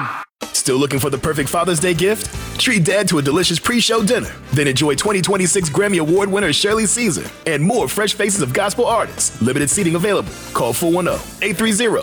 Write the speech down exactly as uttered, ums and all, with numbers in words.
Still looking for the perfect Father's Day gift? Treat Dad to a delicious pre-show dinner. Then enjoy twenty twenty-six Grammy Award winner Shirley Caesar and more fresh faces of gospel artists. Limited seating available. Call four one zero, eight three zero,